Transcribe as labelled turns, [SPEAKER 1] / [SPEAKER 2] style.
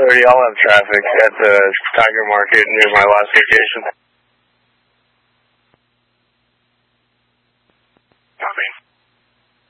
[SPEAKER 1] I'll have traffic at the Tiger Market near my last location.